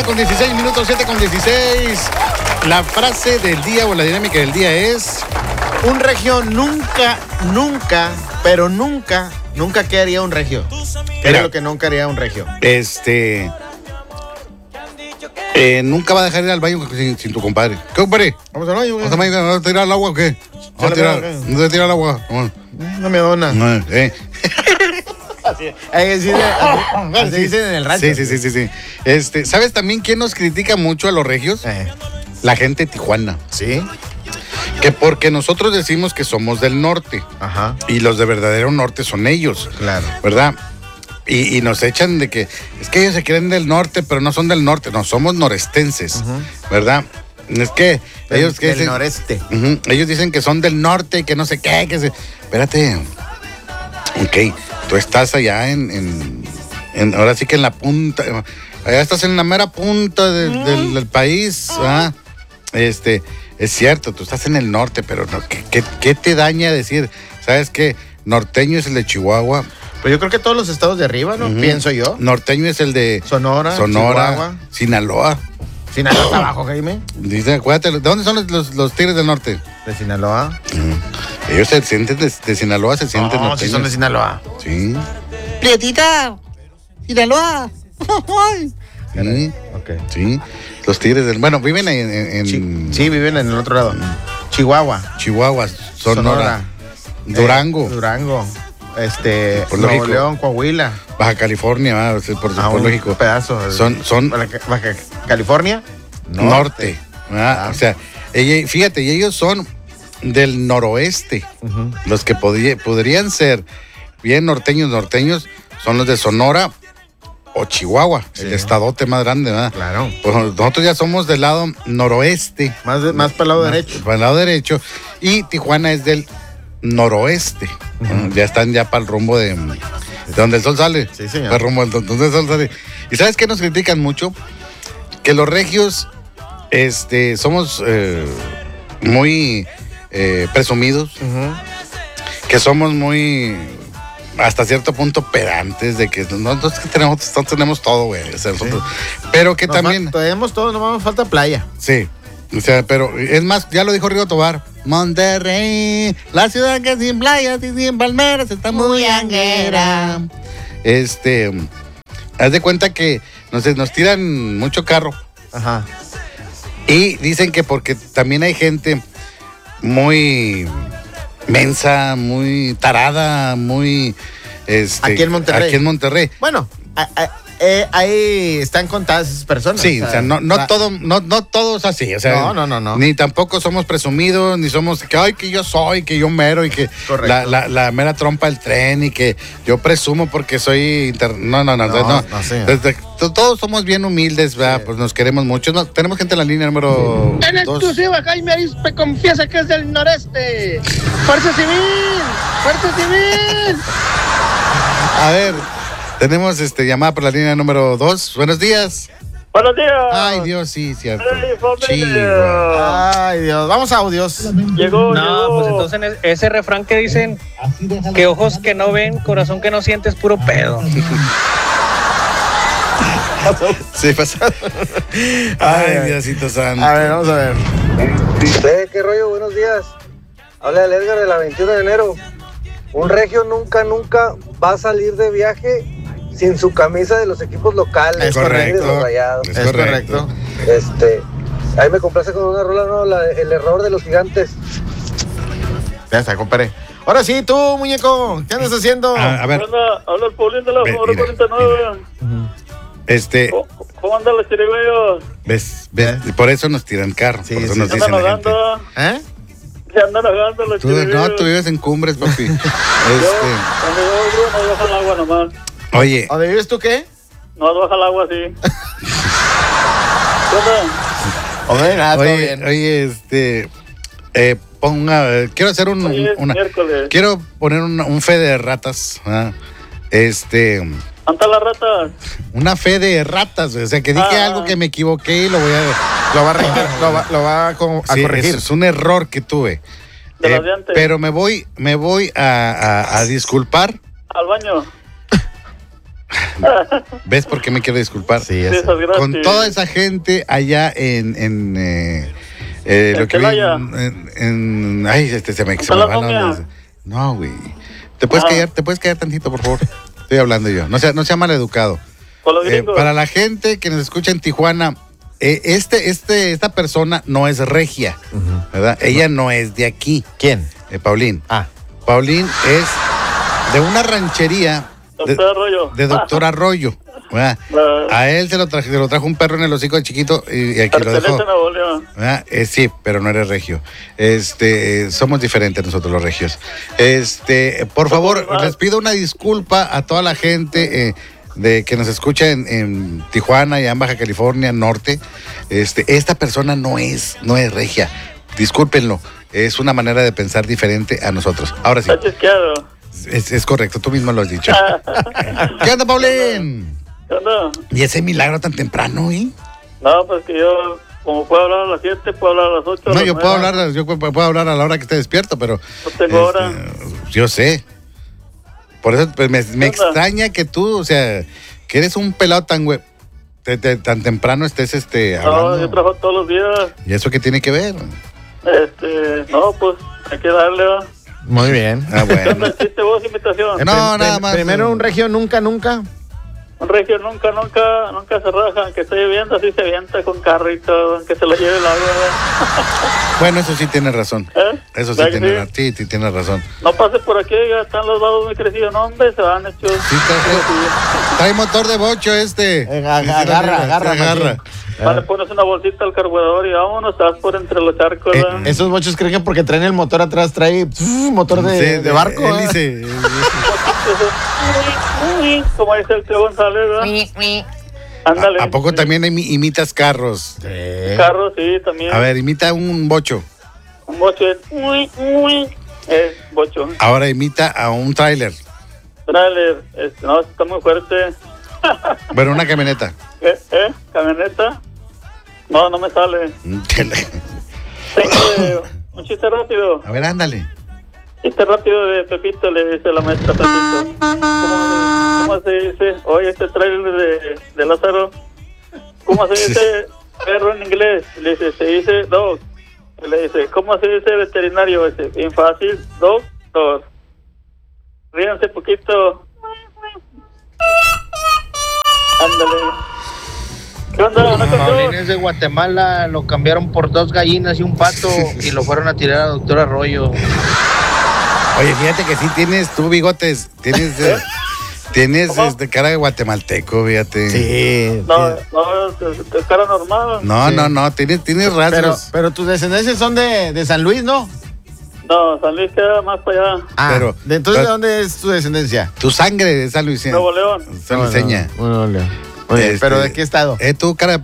7:16 minutos, 7:16. La frase del día o la dinámica del día es: un regio nunca, pero nunca ¿qué haría un regio? ¿Qué era lo que nunca haría un regio? Nunca va a dejar ir al baño sin tu compadre. ¿Qué, compadre? Vamos al baño, güey. ¿Vas a tirar al agua o qué? ¿No te tirar al agua? No me dona. Así dicen en el rancho. Sí. ¿Sabes también quién nos critica mucho a los regios? La gente de Tijuana. ¿Sí? Que porque nosotros decimos que somos del norte. Ajá. Y los de verdadero norte son ellos. Claro. ¿Verdad? Y nos echan de que es que ellos se creen del norte, pero no son del norte. No, somos norestenses. ¿Verdad? Es que ellos que del dicen, noreste. Ellos dicen que son del norte, que no sé qué, Espérate. Ok, tú estás allá en ahora sí que en la punta, allá estás en la mera punta del país, ¿ah? Es cierto, tú estás en el norte, pero no, ¿qué te daña decir? ¿Sabes qué? Norteño es el de Chihuahua. Pues yo creo que todos los estados de arriba, ¿no? Pienso yo. Norteño es el de Sonora, Chihuahua. Sinaloa. Sinaloa está abajo, Jaime. Dice, acuérdate, ¿de dónde son los tigres del norte? De Sinaloa. Ellos se sienten de Sinaloa, se sienten norteños. Sí son de Sinaloa. Sí. Prietita, Sinaloa. Sí. Okay. Sí. Los tigres del... Bueno, viven en... Sí, viven en el otro lado. Chihuahua. Sonora. Durango. Nuevo León, Coahuila. Baja California, por lógico. Un pedazo. Son Baja California. Norte. O sea, fíjate, y ellos son del noroeste. Los que podrían ser bien norteños son los de Sonora o Chihuahua, el estadote más grande, ¿verdad? Claro. Pues nosotros ya somos del lado noroeste. Más para el lado derecho. Para el lado derecho. Y Tijuana es del noroeste. Ya están para el rumbo de donde el sol sale. Sí, señor. Para el rumbo donde el sol sale. ¿Y sabes qué nos critican mucho? Que los regios somos muy presumidos. Que somos muy hasta cierto punto pedantes de que nosotros tenemos todo, güey. O sea, pero que también tenemos todo, no nos falta playa. Sí. O sea, pero es más, ya lo dijo Rigo Tobar. Monterrey, la ciudad que sin playas y sin palmeras está muy anguera. Haz de cuenta que nos tiran mucho carro. Ajá. Y dicen que porque también hay gente muy mensa, muy tarada, muy... Aquí en Monterrey. Bueno, ahí están contadas esas personas. Sí, o sea, no todos así, o sea, no. Ni tampoco somos presumidos, ni somos que yo soy, que yo mero y que la mera trompa del tren y que yo presumo porque soy no. Sí. Todos somos bien humildes, ¿verdad? Pues nos queremos mucho. Tenemos gente en la línea número 2. En exclusiva, Jaime Arispe confiesa que es del noreste. ¡Fuerza civil! A ver, tenemos llamada por la línea número 2. Buenos días. Buenos días. Ay, Dios, sí, cierto. Ay, Dios. Vamos a audios. Llegó. Pues entonces ese refrán que dicen que ojos que no ven, corazón que no siente es puro pedo. Sí, pasado. Ay, Diosito santo. A ver, vamos a ver. ¿Qué rollo? Buenos días. Habla el Edgar de la 21 de enero. Un regio nunca va a salir de viaje sin su camisa de los equipos locales. Es correcto. De los Rayados. Es correcto. Ahí me complace con una rola, ¿no? El error de los gigantes. Ya está, compadre. Ahora sí, tú, muñeco, ¿qué andas haciendo? A ver. Habla el Paulín de la 49. ¿Cómo andan los chirigüeyos? ¿Ves? Por eso nos tiran carro. Sí, por eso sí. nos dicen la gente. Se andan ahogando los chirigüeyos. Tú vives en Cumbres, papi. Cuando yo no baja el agua nomás. Oye. ¿Dónde vives tú qué? No baja el agua así. Oye, quiero hacer quiero poner un fe de ratas. ¿Anta las ratas? Una fe de ratas, o sea, que dije algo que me equivoqué y lo va a corregir. Es un error que tuve. Pero me voy a disculpar. Al baño. ¿Ves por qué me quiero disculpar? Sí, Sí, eso. esas gracias. Con toda esa gente allá en lo que vi Celaya. ay, se me ¿Está la van momia? las- No, güey. ¿Te puedes callar tantito, por favor? Estoy hablando yo. No sea maleducado. Por los gringos. Para la gente que nos escucha en Tijuana, esta persona no es regia, ¿verdad? Ella no es de aquí. ¿Quién? Paulín. Ah. Paulín es de una ranchería Doctor Arroyo. de Doctor Arroyo, ¿verdad? A él se lo trajo un perro en el hocico de chiquito y aquí lo Pertenece dejó. a Nuevo León. ¿Verdad? Sí, pero no eres regio. Somos diferentes nosotros los regios. Por favor, les pido una disculpa a toda la gente de que nos escucha en Tijuana y en Baja California Norte. Esta persona no es regia. Discúlpenlo. Es una manera de pensar diferente a nosotros. Ahora sí, Está chisqueado. es correcto, tú mismo lo has dicho. ¿Qué onda, Paulín? ¿Qué onda? ¿Y ese milagro tan temprano, No, pues que yo, como puedo hablar a las 7, puedo hablar a las 8. No, yo puedo hablar a la hora que esté despierto, pero No tengo hora. yo sé. Por eso pues, me onda? extraña que tú, o sea, que eres un pelado tan tan temprano estés No, hablando. yo trabajo todos los días. ¿Y eso qué tiene que ver? No, pues hay que darle, ¿va? Muy bien. Ah, ¿Qué onda? bueno. ¿Hiciste vos invitación? No, nada más. Primero un regio nunca. Un regio nunca se raja, aunque esté lloviendo, así se avienta con carro y todo, aunque se lo lleve el agua, ¿verdad? Bueno, eso sí tienes razón. ¿Eh? Eso sí ¿Verdad que tienes, sí, tienes razón. No pase por aquí, ya están los vados muy crecidos, no, hombre, se van hechos. Sí, trae motor de bocho agarra. Vale, pones una bolsita al carburador y vámonos, estás por entre los charcos, ¿verdad? Esos bochos creen que porque traen el motor atrás, trae motor de barco. Hélice. Como dice el tío González, ¿verdad? Ándale. ¿A poco también imitas carros? Carro, sí, también. A ver, imita un bocho. Un bocho es... bocho. Ahora imita a un trailer. Trailer, no, está muy fuerte. Bueno, una camioneta. ¿Camioneta? No, no me sale. Tengo un chiste rápido. A ver, ándale. Chiste rápido de Pepito, le dice la maestra Pepito. ¿Cómo se dice? Oye, este trailer de Lázaro. ¿Cómo se dice perro en inglés? Le dice, se dice dog. Le dice, ¿cómo se dice veterinario? Dice, bien fácil, doctor. Ríanse poquito. Ándale. ¿Qué onda? ¿No Paulín es de Guatemala, lo cambiaron por 2 gallinas y un pato y lo fueron a tirar a Doctor Arroyo. Oye, fíjate que sí tienes tú bigotes. Tienes ¿Cómo? cara de guatemalteco, fíjate. Sí. No, es cara normal. No, tienes rasgos. Pero tus descendencias son de San Luis, ¿no? No, San Luis queda más para allá. Pero- entonces, pero- ¿de dónde es tu descendencia? Tu sangre es San Luiseña. Nuevo León. San Luiseña. Bueno, León. Oye, Este, ¿pero de qué estado? Tu cara